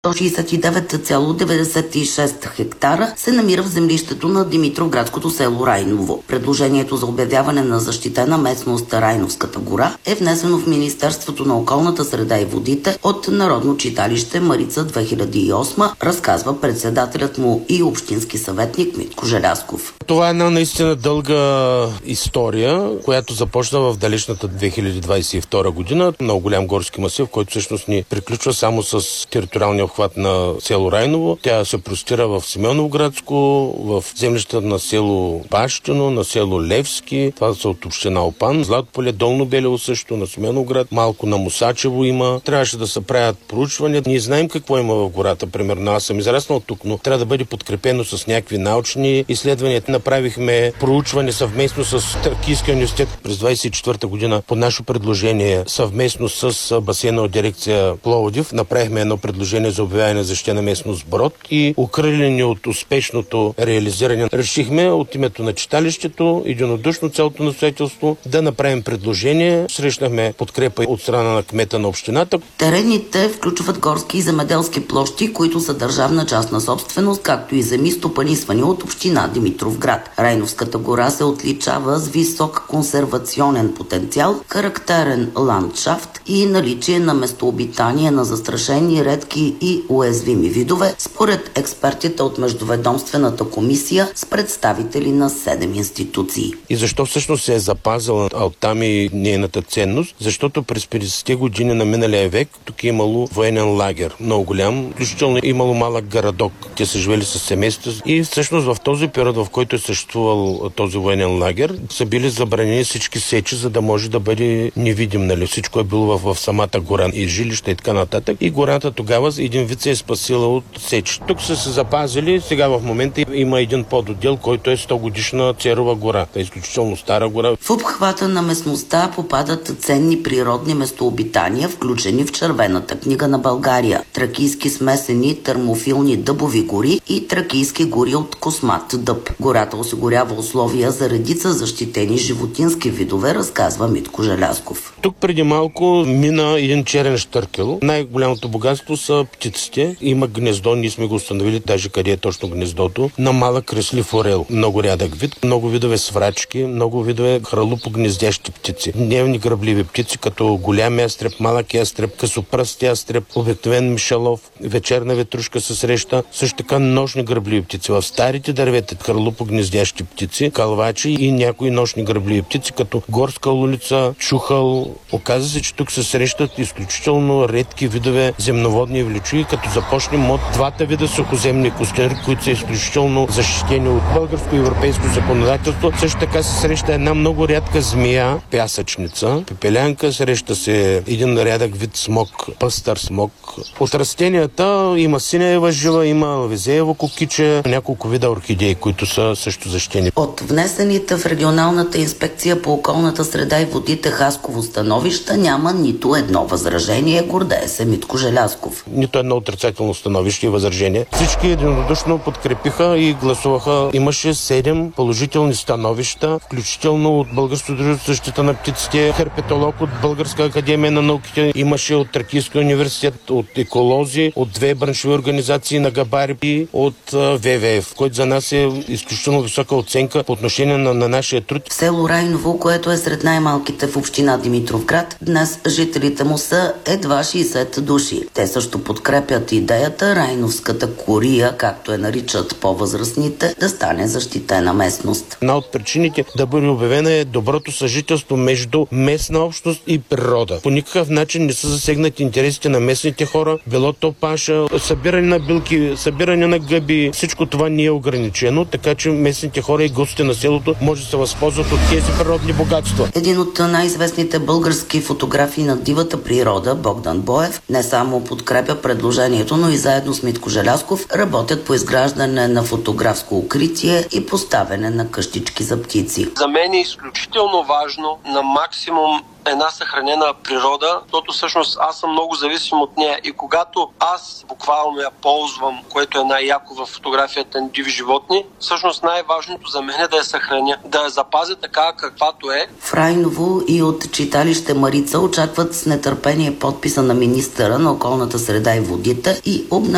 169,96 хектара се намира в землището на Димитровградското село Райново. Предложението за обявяване на защитена местност Райновската гора е внесено в Министерството на околната среда и водите от Народно читалище Марица 2008, разказва председателят му и общински съветник Митко Желязков. Това е една наистина дълга история, която започна в далечната 2022 година. Много голям горски масив, който всъщност ни приключва само с териториалния обхват на село Райново. Тя се простира в Симеоновградско, в землищата на село Бащино, на село Левски. Това са от община Опан. Златополе, Долно Белево също, на Симеоновград. Малко на Мусачево има. Трябваше да се правят проучвания. Ние знаем какво има в гората. Примерно аз съм израснал тук, но трябва да бъде подкрепено с някакви научни изследвания. Направихме проучване съвместно с Тракийския университет през 24-та година по наше предложение, съвместно с басейнова дирекция Пловдив. Направихме едно предложение за обявяване на защитена местност Брод и окрилени от успешното реализиране. Решихме от името на читалището, единодушно цялото настоятелство, да направим предложение. Срещнахме подкрепа от страна на кмета на общината. Терените включват горски и земеделски площи, които са държавна частна собственост, както и земи, стопанисвани от община Димитровград. Райновската гора се отличава с висок консервационен потенциал, характерен ландшафт и наличие на местообитание на застрашени, редки и уязвими видове, според експертите от Междуведомствената комисия с представители на 7 институции. И защо всъщност се е запазила оттам и нейната ценност? Защото през 50-те години на миналия век тук е имало военен лагер, много голям, включително имало малък градок. Те са живели с семейството и всъщност в този период, в който е съществувал този военен лагер, са били забранени всички сечи, за да може да бъде невидим. Нали? Всичко е било в самата гора и жилища и така нататък. И гората тогава един вид се е спасила от сечи. Тук са се запазили. Сега в момента има един подотдел, който е 100 годишна Церова гора. Това е изключително стара гора. В обхвата на местността попадат ценни природни местообитания, включени в Червената книга на България. Тракийски смесени термофилни дъбови гори и тракийски гори от космат дъб. Гората осигурява условия за редица защитени животински видове, разказва Митко Желязков. Тук преди малко мина един черен щъркел. Най-голямото богатство са птиците. Има гнездо, ние сме го установили, даже къде е точно гнездото, на малък креслив орел. Много рядък вид, много видове сврачки, много видове хралупогнездящи птици. Дневни грабливи птици, като голям ястреб, малък ястреб, късопръст ястреб, обикновен мишалов, вечерна ветрушка се среща, също така нощни грабливи птици. В старите дървета хралупогнездящи птици, калвачи и някои нощни грабливи птици, като горска лулица, чухъл. Оказва се, че тук се срещат изключително редки видове земноводни влечуги, като започнем от двата вида сухоземни костенури, които са изключително защитени от българско и европейско законодателство. Също така се среща една много рядка змия, пясъчница, пепелянка, среща се един рядък вид смок, пъстър смок. От растенията има синеева жива, има везеево кукиче, няколко вида орхидеи, които са също защитени. От внесените в регионалната инспекция по околната среда и водите Хасково становища няма нито едно възражение, гордее се Митко Желязков. Нито едно отрицателно становище и възражение. Всички единодушно подкрепиха и гласуваха. Имаше 7 положителни становища, включително от Българското дружество за защита на птиците, херпетолог от Българска академия на науките, имаше от Тракийския университет, от еколози, от 2 браншови организации на габари и от ВВФ, който за нас е изключително висока оценка по отношение на нашия труд. В село Райново, което е сред най-малките в община Димитровград, днес жителите му са едва 60 души. Те също подкрепят идеята Райновската кория, както я наричат по-възрастните, да стане защитена местност. Една от причините да бъде обявена е доброто съжителство между местна общност и природа. По никакъв начин не са засегнати интересите на местните хора, било то паша, събиране на билки, събиране на гъби. Всичко това не е ограничено, така че местните хора и гостите на селото може да се възползват от тези природни богатства. Един от най-известните български фотографии на дивата природа, Богдан Боев, не само подкрепя предложението, но и заедно с Митко Желязков работят по изграждане на фотографско укритие и поставяне на къщички за птици. За мен е изключително важно на максимум една съхранена природа, защото всъщност аз съм много зависим от нея и когато аз буквално я ползвам, което е най-яко в фотографията на диви животни, всъщност най-важното за мен е да я съхраня, да я запазя така каквато е. В Райново и от читалище Марица очакват с нетърпение подписа на министъра на околната среда и водите и